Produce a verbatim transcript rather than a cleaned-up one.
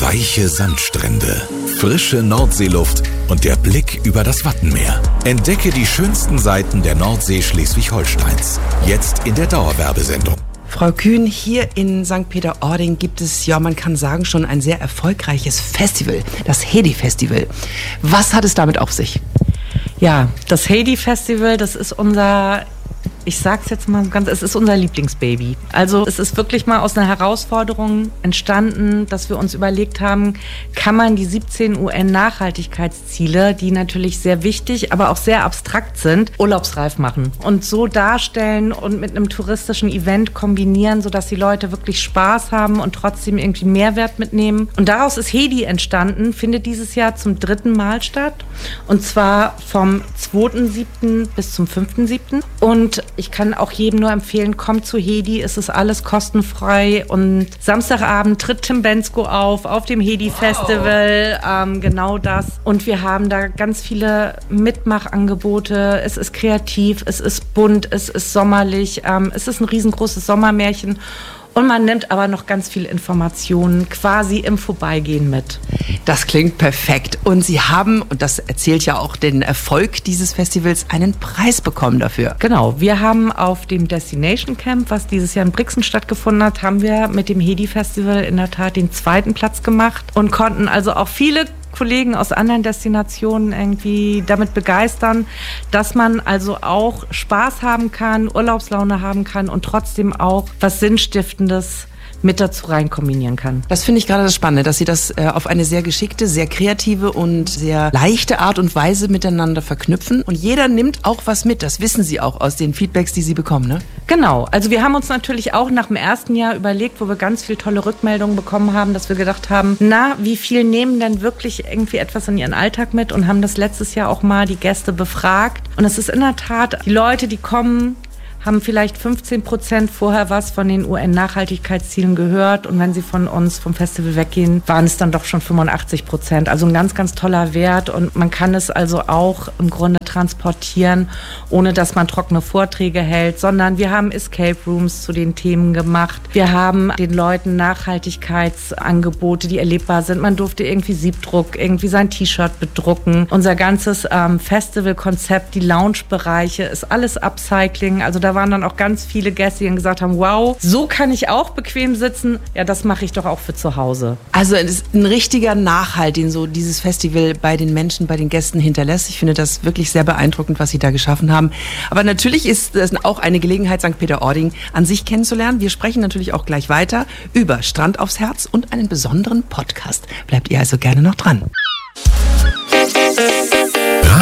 Weiche Sandstrände, frische Nordseeluft und der Blick über das Wattenmeer. Entdecke die schönsten Seiten der Nordsee Schleswig-Holsteins. Jetzt in der Dauerwerbesendung. Frau Kühn, hier in Sankt Peter-Ording gibt es, ja, man kann sagen, schon ein sehr erfolgreiches Festival, das Heidi-Festival. Was hat es damit auf sich? Ja, das Heidi-Festival, das ist unser, ich sag's jetzt mal ganz, es ist unser Lieblingsbaby. Also es ist wirklich mal aus einer Herausforderung entstanden, dass wir uns überlegt haben, kann man die siebzehn U N-Nachhaltigkeitsziele, die natürlich sehr wichtig, aber auch sehr abstrakt sind, urlaubsreif machen und so darstellen und mit einem touristischen Event kombinieren, sodass die Leute wirklich Spaß haben und trotzdem irgendwie Mehrwert mitnehmen. Und daraus ist Heidi entstanden, findet dieses Jahr zum dritten Mal statt, und zwar vom zweiten siebten bis zum fünften siebten Und ich kann auch jedem nur empfehlen, kommt zu Heidi, es ist alles kostenfrei, und Samstagabend tritt Tim Bendzko auf, auf dem Heidi-Festival, wow. ähm, genau das. Und wir haben da ganz viele Mitmachangebote, es ist kreativ, es ist bunt, es ist sommerlich, ähm, es ist ein riesengroßes Sommermärchen. Und man nimmt aber noch ganz viele Informationen quasi im Vorbeigehen mit. Das klingt perfekt. Und Sie haben, und das erzählt ja auch den Erfolg dieses Festivals, einen Preis bekommen dafür. Genau, wir haben auf dem Destination Camp, was dieses Jahr in Brixen stattgefunden hat, haben wir mit dem Heidi-Festival in der Tat den zweiten Platz gemacht und konnten also auch viele Kollegen aus anderen Destinationen irgendwie damit begeistern, dass man also auch Spaß haben kann, Urlaubslaune haben kann und trotzdem auch was Sinnstiftendes mit dazu rein kombinieren kann. Das finde ich gerade das Spannende, dass Sie das äh, auf eine sehr geschickte, sehr kreative und sehr leichte Art und Weise miteinander verknüpfen. Und jeder nimmt auch was mit. Das wissen Sie auch aus den Feedbacks, die Sie bekommen, ne? Genau. Also wir haben uns natürlich auch nach dem ersten Jahr überlegt, wo wir ganz viele tolle Rückmeldungen bekommen haben, dass wir gedacht haben, na, wie viel nehmen denn wirklich irgendwie etwas in ihren Alltag mit, und haben das letztes Jahr auch mal die Gäste befragt. Und es ist in der Tat, die Leute, die kommen, haben vielleicht fünfzehn Prozent vorher was von den U N-Nachhaltigkeitszielen gehört, und wenn sie von uns vom Festival weggehen, waren es dann doch schon fünfundachtzig Prozent. Also ein ganz, ganz toller Wert, und man kann es also auch im Grunde transportieren, ohne dass man trockene Vorträge hält, sondern wir haben Escape Rooms zu den Themen gemacht. Wir haben den Leuten Nachhaltigkeitsangebote, die erlebbar sind. Man durfte irgendwie Siebdruck, irgendwie sein T-Shirt bedrucken. Unser ganzes ähm, Festivalkonzept, die Lounge-Bereiche, ist alles Upcycling. Also da waren dann auch ganz viele Gäste, die gesagt haben, wow, so kann ich auch bequem sitzen. Ja, das mache ich doch auch für zu Hause. Also es ist ein richtiger Nachhalt, den so dieses Festival bei den Menschen, bei den Gästen hinterlässt. Ich finde das wirklich sehr beeindruckend, was Sie da geschaffen haben. Aber natürlich ist das auch eine Gelegenheit, Sankt Peter-Ording an sich kennenzulernen. Wir sprechen natürlich auch gleich weiter über Strand aufs Herz und einen besonderen Podcast. Bleibt ihr also gerne noch dran.